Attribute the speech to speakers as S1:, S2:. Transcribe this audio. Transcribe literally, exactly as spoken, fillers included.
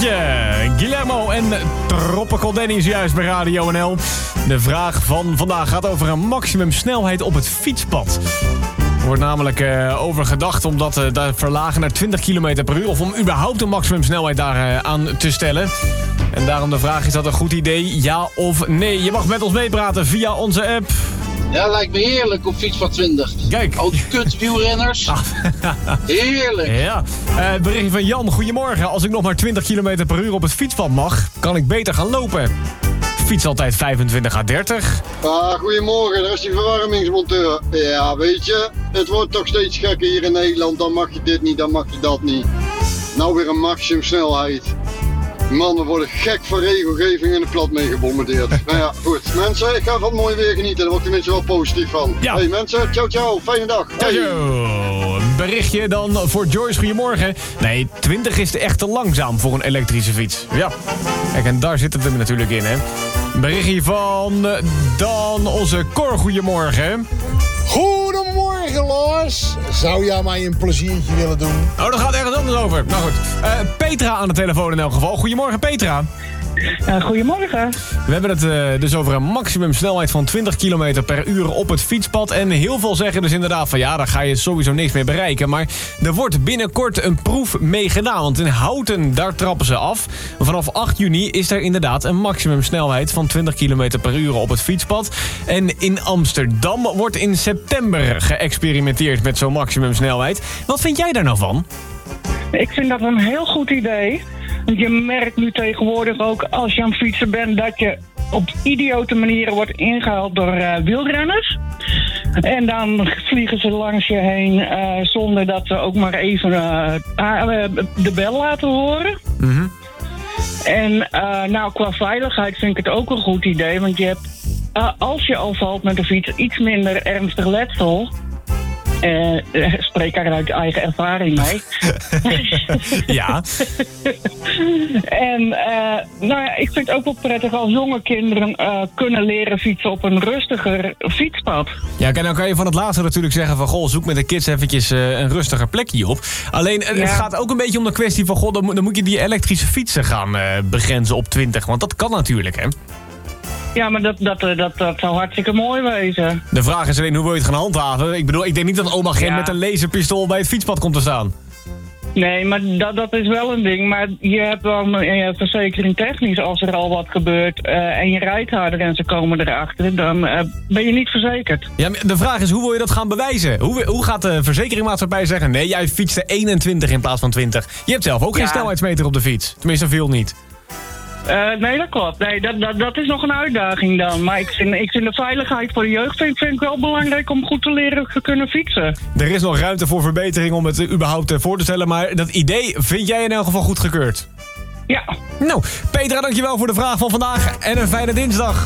S1: berichtje. Guillermo en Tropical Danny is juist bij Radio N L. De vraag van vandaag gaat over een maximumsnelheid op het fietspad. Er wordt namelijk uh, over gedacht om dat uh, te verlagen naar twintig kilometer per uur... of om überhaupt een maximumsnelheid daar uh, aan te stellen. En daarom de vraag, is dat een goed idee, ja of nee? Je mag met ons meepraten via onze app.
S2: Ja, lijkt me heerlijk op fietspad twintig.
S1: Kijk.
S2: Al die kut wielrenners. Ah. Heerlijk.
S1: Ja. Uh, berichtje van Jan. Goedemorgen. Als ik nog maar twintig kilometer per uur op het fietspad mag, kan ik beter gaan lopen. Fiets altijd vijfentwintig à dertig.
S3: Ah, goedemorgen, daar is die verwarmingsmonteur. Ja, weet je, het wordt toch steeds gekker hier in Nederland. Dan mag je dit niet, dan mag je dat niet. Nou weer een maximumsnelheid. Mannen worden gek van regelgeving en de plat mee gebombardeerd. Nou ja, goed. Mensen, ik ga van het mooie weer genieten. Daar word ik tenminste wel positief van.
S1: Ja.
S3: Hey mensen, ciao ciao. Fijne dag.
S1: Ciao, ciao. Berichtje dan voor Joyce. Goedemorgen. Nee, twintig is echt te langzaam voor een elektrische fiets. Ja. Kijk, en daar zit het hem natuurlijk in, hè. Berichtje van dan onze Cor. Goedemorgen.
S4: Goedemorgen, Lars. Zou jij mij een pleziertje willen doen?
S1: Oh, daar gaat ergens anders over. Nou goed. Uh, Petra aan de telefoon in elk geval. Goedemorgen, Petra.
S5: Uh, goedemorgen.
S1: We hebben het uh, dus over een maximumsnelheid van twintig kilometer per uur op het fietspad. En heel veel zeggen dus inderdaad van ja, daar ga je sowieso niks mee bereiken. Maar er wordt binnenkort een proef mee gedaan. Want in Houten, daar trappen ze af. Vanaf acht juni is er inderdaad een maximumsnelheid van twintig kilometer per uur op het fietspad. En in Amsterdam wordt in september geëxperimenteerd met zo'n maximumsnelheid. Wat vind jij daar nou van?
S5: Ik vind dat een heel goed idee. Want je merkt nu tegenwoordig ook als je aan het fietsen bent dat je op idiote manieren wordt ingehaald door uh, wielrenners. En dan vliegen ze langs je heen uh, zonder dat ze ook maar even uh, de bel laten horen.
S1: Mm-hmm.
S5: En uh, nou, qua veiligheid vind ik het ook een goed idee. Want je hebt, uh, als je al valt met de fiets, iets minder ernstig letsel. Uh, uh, spreek daar uit eigen ervaring mee.
S1: Ja.
S5: En uh, nou ja, ik vind het ook wel prettig als jonge kinderen uh, kunnen leren fietsen op een rustiger fietspad.
S1: Ja, en dan kan je van het laatste natuurlijk zeggen van goh, zoek met de kids eventjes uh, een rustiger plekje op. Alleen uh,
S5: ja.
S1: Het gaat ook een beetje om de kwestie van goh, dan, moet, dan moet je die elektrische fietsen gaan uh, begrenzen op twintig. Want dat kan natuurlijk, hè?
S5: Ja, maar dat, dat, dat, dat zou hartstikke mooi wezen.
S1: De vraag is alleen, hoe wil je het gaan handhaven? Ik bedoel, ik denk niet dat oma Gen ja. met een laserpistool bij het fietspad komt te staan.
S5: Nee, maar dat, dat is wel een ding. Maar je hebt wel een verzekering technisch als er al wat gebeurt uh, en je rijdt harder en ze komen erachter, dan uh, ben je niet verzekerd.
S1: Ja, de vraag is, hoe wil je dat gaan bewijzen? Hoe, hoe gaat de verzekeringmaatschappij zeggen, nee, jij fietste eenentwintig in plaats van twintig. Je hebt zelf ook geen ja. snelheidsmeter op de fiets. Tenminste, veel niet.
S5: Uh, nee, dat klopt. Nee, dat, dat, dat is nog een uitdaging dan. Maar ik vind, ik vind de veiligheid voor de jeugd vind, vind ik wel belangrijk om goed te leren te kunnen fietsen.
S1: Er is nog ruimte voor verbetering om het überhaupt voor te stellen. Maar dat idee vind jij in elk geval goedgekeurd?
S5: Ja.
S1: Nou, Petra, dankjewel voor de vraag van vandaag. En een fijne dinsdag.